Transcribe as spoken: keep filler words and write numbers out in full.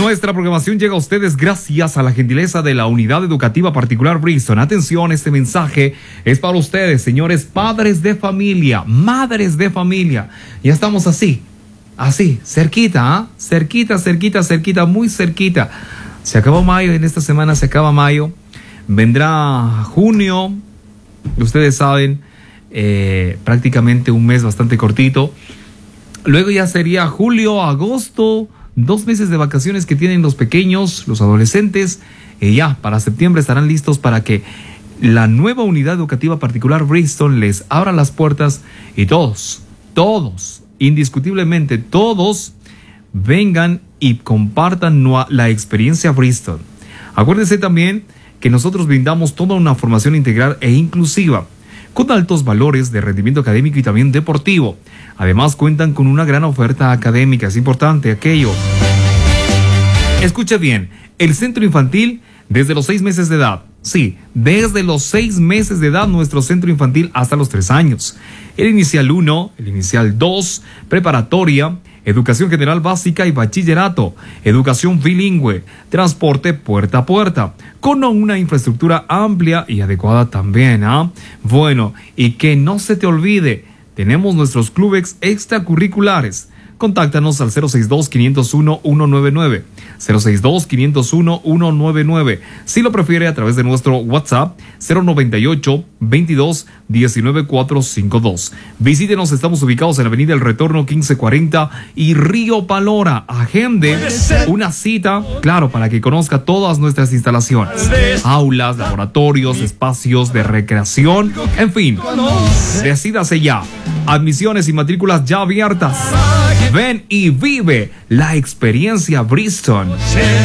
Nuestra programación llega a ustedes gracias a la gentileza de la Unidad Educativa Particular Bristol. Atención, este mensaje es para ustedes, señores padres de familia, madres de familia. Ya estamos así, así, cerquita, ¿ah? cerquita, cerquita, cerquita, muy cerquita. Se acabó mayo, en esta semana se acaba mayo. Vendrá junio, ustedes saben, eh, prácticamente un mes bastante cortito. Luego ya sería julio, agosto, dos meses de vacaciones que tienen los pequeños, los adolescentes. Y ya, para septiembre estarán listos para que la nueva Unidad Educativa Particular Bristol les abra las puertas y todos, todos, indiscutiblemente todos, vengan y compartan la experiencia Bristol. Acuérdense también que nosotros brindamos toda una formación integral e inclusiva, con altos valores de rendimiento académico y también deportivo. Además, cuentan con una gran oferta académica. Es importante aquello. Escuche bien, el centro infantil desde los seis meses de edad. Sí, desde los seis meses de edad nuestro centro infantil hasta los tres años. El inicial uno, el inicial dos, preparatoria, educación general básica y bachillerato, educación bilingüe, transporte puerta a puerta, con una infraestructura amplia y adecuada también, ¿ah? ¿eh? Bueno, y que no se te olvide, tenemos nuestros clubes extracurriculares. Contáctanos al cero seis dos, cinco cero uno, uno nueve nueve, cero seis dos, cinco cero uno, uno nueve nueve. Si lo prefiere, a través de nuestro WhatsApp cero nueve ocho, veintidós, diecinueve, cuatrocientos cincuenta y dos. Visítenos, estamos ubicados en la avenida El Retorno quince cuarenta y Río Palora. Agende una cita, claro, para que conozca todas nuestras instalaciones. Aulas, laboratorios, espacios de recreación, en fin. Decídase ya. Admisiones y matrículas ya abiertas. Ven y vive la experiencia Bristol.